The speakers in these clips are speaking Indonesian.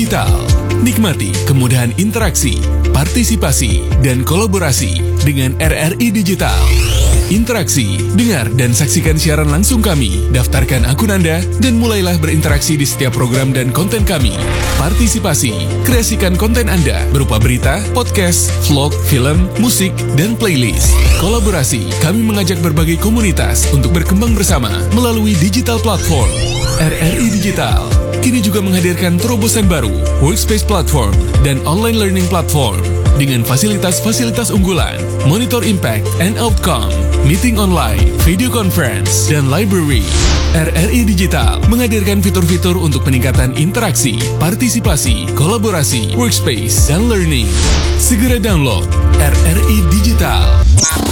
Digital. Nikmati kemudahan interaksi, partisipasi, dan kolaborasi dengan RRI Digital. Interaksi, dengar dan saksikan siaran langsung kami, daftarkan akun Anda, dan mulailah berinteraksi di setiap program dan konten kami. Partisipasi, kreasikan konten Anda berupa berita, podcast, vlog, film, musik, dan playlist. Kolaborasi, kami mengajak berbagai komunitas untuk berkembang bersama melalui digital platform. RRI Digital kini juga menghadirkan terobosan baru, workspace platform, dan online learning platform dengan fasilitas-fasilitas unggulan, monitor impact and outcome, meeting online, video conference, dan library. RRI Digital menghadirkan fitur-fitur untuk peningkatan interaksi, partisipasi, kolaborasi, workspace, dan learning. Segera download RRI Digital.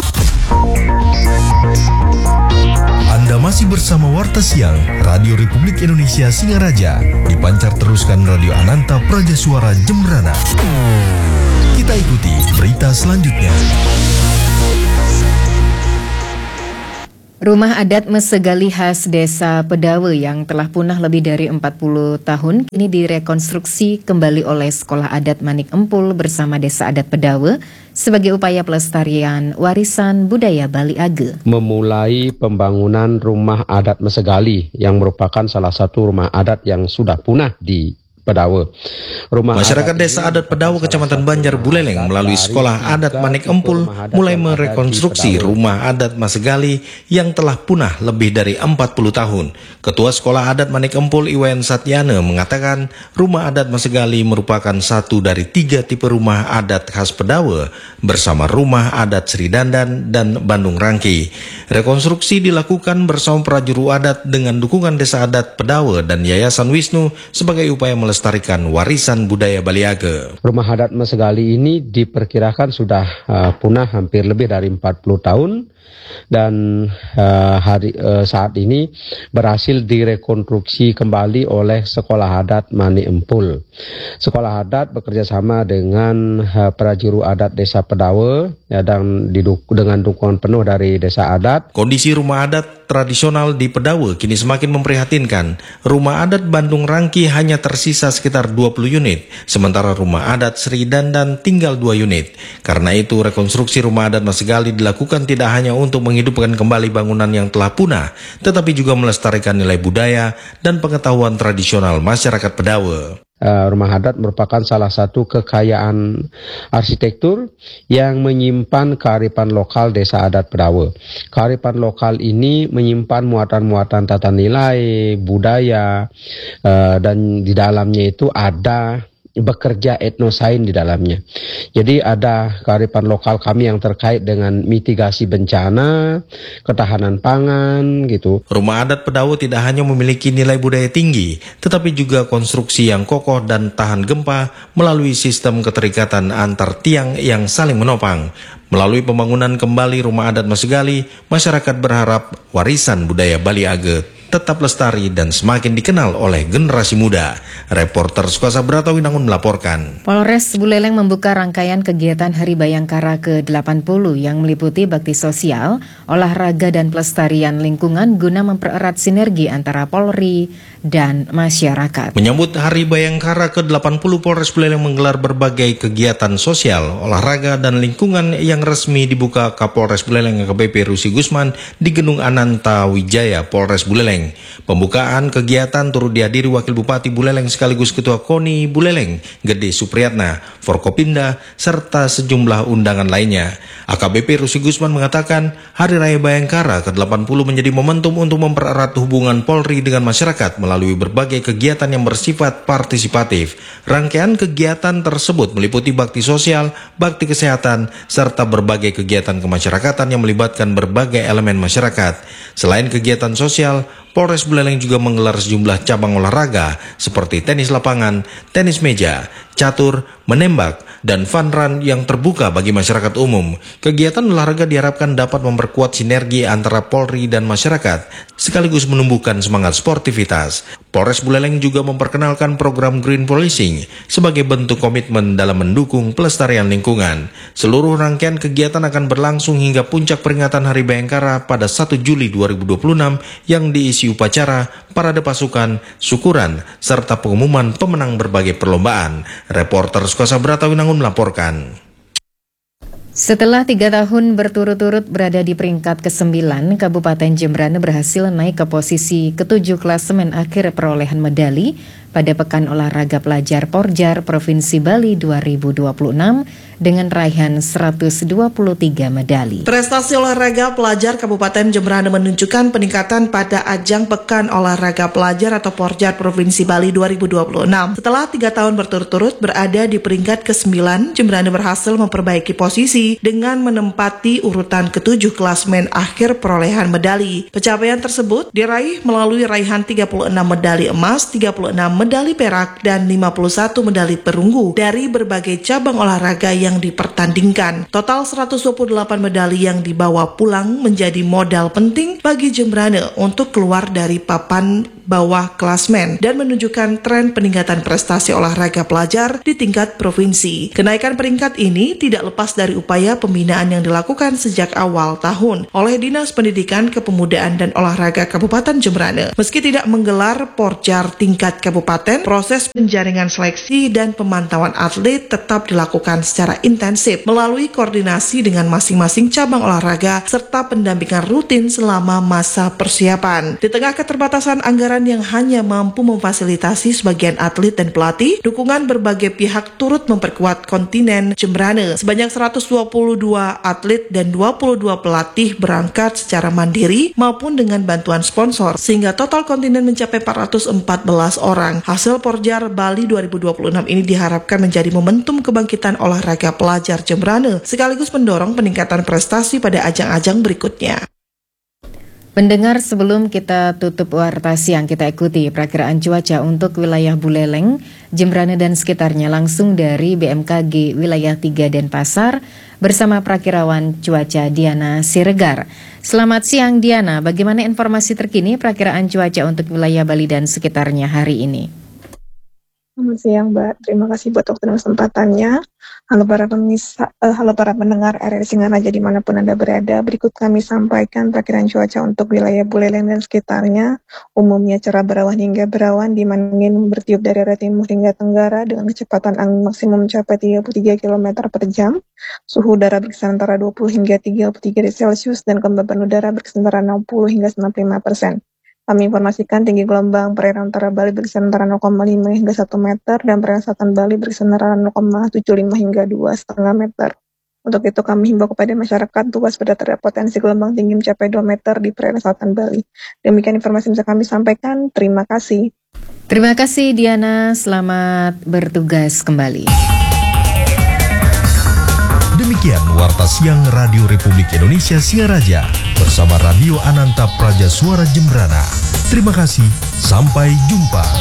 Anda masih bersama Warta Siang Radio Republik Indonesia Singaraja, dipancar teruskan Radio Ananta Praja Suara Jembrana. Kita ikuti berita selanjutnya. Rumah adat Mesegali khas Desa Pedawe yang telah punah lebih dari 40 tahun kini direkonstruksi kembali oleh Sekolah Adat Manik Empul bersama Desa Adat Pedawe sebagai upaya pelestarian warisan budaya Bali Age. Memulai pembangunan Rumah Adat Mesegali yang merupakan salah satu rumah adat yang sudah punah di Pedawe. Masyarakat Desa Adat Pedawe Kecamatan Banjar Buleleng melalui Sekolah Adat Manik Empul mulai merekonstruksi Rumah Adat Mesegali yang telah punah lebih dari 40 tahun. Ketua Sekolah Adat Manik Empul Iwayan Satyana mengatakan Rumah Adat Mesegali merupakan satu dari 3 tipe rumah adat khas Pedawe bersama Rumah Adat Sri Dandan dan Bandung Rangki. Rekonstruksi dilakukan bersama prajuru adat dengan dukungan Desa Adat Pedawe dan Yayasan Wisnu sebagai upaya melestarikan warisan budaya Bali Age. Rumah adat Mesegali ini diperkirakan sudah punah hampir lebih dari 40 tahun dan saat ini berhasil direkonstruksi kembali oleh Sekolah Adat Manik Empul. Sekolah adat bekerjasama dengan prajuru adat Desa Pedawe dan dengan dukungan penuh dari Desa Adat. Kondisi rumah adat tradisional di Pedawe kini semakin memprihatinkan. Rumah adat Bandung Rangki hanya tersisa sekitar 20 unit, sementara rumah adat Sri Dandan tinggal 2 unit. Karena itu rekonstruksi rumah adat Mesegali dilakukan tidak hanya untuk menghidupkan kembali bangunan yang telah punah, tetapi juga melestarikan nilai budaya dan pengetahuan tradisional masyarakat Pedawe. Rumah adat merupakan salah satu kekayaan arsitektur yang menyimpan kearifan lokal Desa Adat Pedawe. Kearifan lokal ini menyimpan muatan-muatan tata nilai, budaya, dan di dalamnya itu ada bekerja etnosain di dalamnya. Jadi ada kearifan lokal kami yang terkait dengan mitigasi bencana, ketahanan pangan gitu. Rumah adat Pedawe tidak hanya memiliki nilai budaya tinggi, tetapi juga konstruksi yang kokoh dan tahan gempa melalui sistem keterikatan antar tiang yang saling menopang. Melalui pembangunan kembali Rumah Adat Mesegali, masyarakat berharap warisan budaya Bali Age tetap lestari dan semakin dikenal oleh generasi muda. Reporter Sukasa Brata Winangun melaporkan. Polres Buleleng membuka rangkaian kegiatan Hari Bayangkara ke-80 yang meliputi bakti sosial, olahraga dan pelestarian lingkungan guna mempererat sinergi antara Polri dan masyarakat. Menyambut Hari Bayangkara ke-80, Polres Buleleng menggelar berbagai kegiatan sosial, olahraga dan lingkungan yang resmi dibuka Kapolres Buleleng AKBP Rusi Gusman di Gedung Ananta Wijaya Polres Buleleng. Pembukaan kegiatan turut dihadiri Wakil Bupati Buleleng sekaligus Ketua KONI Buleleng, Gede Supriyatna, Forkopimda, serta sejumlah undangan lainnya. AKBP Rusi Gusman mengatakan Hari Raya Bayangkara ke-80 menjadi momentum untuk mempererat hubungan Polri dengan masyarakat melalui berbagai kegiatan yang bersifat partisipatif. Rangkaian kegiatan tersebut meliputi bakti sosial, bakti kesehatan, serta berbagai kegiatan kemasyarakatan yang melibatkan berbagai elemen masyarakat. Selain kegiatan sosial, Polres Buleleng juga menggelar sejumlah cabang olahraga seperti tenis lapangan, tenis meja, catur, menembak, dan fun run yang terbuka bagi masyarakat umum. Kegiatan olahraga diharapkan dapat memperkuat sinergi antara Polri dan masyarakat, sekaligus menumbuhkan semangat sportivitas. Polres Buleleng juga memperkenalkan program Green Policing sebagai bentuk komitmen dalam mendukung pelestarian lingkungan. Seluruh rangkaian kegiatan akan berlangsung hingga puncak peringatan Hari Bayangkara pada 1 Juli 2026 yang diisi upacara, parade pasukan, syukuran, serta pengumuman pemenang berbagai perlombaan. Reporter Skosa Bratawinangun melaporkan. Setelah 3 tahun berturut-turut berada di peringkat ke-9, Kabupaten Jembrana berhasil naik ke posisi ke-7 klasemen akhir perolehan medali pada Pekan Olahraga Pelajar Porjar Provinsi Bali 2026 dengan raihan 123 medali. Prestasi olahraga pelajar Kabupaten Jembrana menunjukkan peningkatan pada ajang Pekan Olahraga Pelajar atau Porjar Provinsi Bali 2026. Setelah 3 tahun berturut-turut berada di peringkat ke-9, Jembrana berhasil memperbaiki posisi dengan menempati urutan ke-7 klasemen akhir perolehan medali. Pencapaian tersebut diraih melalui raihan 36 medali emas, 36 medali perak, dan 51 medali perunggu dari berbagai cabang olahraga yang dipertandingkan. Total 128 medali yang dibawa pulang menjadi modal penting bagi Jembrana untuk keluar dari papan bawah klasmen dan menunjukkan tren peningkatan prestasi olahraga pelajar di tingkat provinsi. Kenaikan peringkat ini tidak lepas dari upaya pembinaan yang dilakukan sejak awal tahun oleh Dinas Pendidikan, Kepemudaan, dan Olahraga Kabupaten Jembrana. Meski tidak menggelar Porjar tingkat kabupaten, proses penjaringan seleksi dan pemantauan atlet tetap dilakukan secara intensif melalui koordinasi dengan masing-masing cabang olahraga serta pendampingan rutin selama masa persiapan. Di tengah keterbatasan anggaran yang hanya mampu memfasilitasi sebagian atlet dan pelatih, dukungan berbagai pihak turut memperkuat kontingen Jembrana. Sebanyak 122 atlet dan 22 pelatih berangkat secara mandiri maupun dengan bantuan sponsor, sehingga total kontingen mencapai 414 orang. Hasil Porjar Bali 2026 ini diharapkan menjadi momentum kebangkitan olahraga pelajar Jembrana, sekaligus mendorong peningkatan prestasi pada ajang-ajang berikutnya. Pendengar, sebelum kita tutup warta siang, kita ikuti perakiraan cuaca untuk wilayah Buleleng, Jembrana dan sekitarnya langsung dari BMKG Wilayah 3 Denpasar bersama prakirawan cuaca Diana Siregar. Selamat siang Diana, bagaimana informasi terkini perakiraan cuaca untuk wilayah Bali dan sekitarnya hari ini? Selamat siang Mbak, terima kasih buat waktu dan kesempatannya. Halo para pendengar RRI Singaraja dimanapun Anda berada. Berikut kami sampaikan perakiraan cuaca untuk wilayah Buleleng dan sekitarnya. Umumnya cerah berawan hingga berawan, di mana angin bertiup dari arah timur hingga tenggara dengan kecepatan angin maksimum mencapai 33 km per jam. Suhu udara berkisar antara 20 hingga 33 derajat Celcius dan kelembaban udara berkisar antara 60 hingga 95%. Kami informasikan tinggi gelombang perairan utara Bali berkisar antara 0,5 hingga 1 meter dan perairan selatan Bali berkisar antara 0,75 hingga 2,5 meter. Untuk itu kami himbau kepada masyarakat untuk waspada terhadap potensi gelombang tinggi mencapai 2 meter di perairan selatan Bali. Demikian informasi yang bisa kami sampaikan. Terima kasih. Terima kasih Diana, selamat bertugas kembali. Demikian Warta Siang Radio Republik Indonesia Singaraja bersama Radio Ananta Praja Suara Jembrana. Terima kasih, sampai jumpa.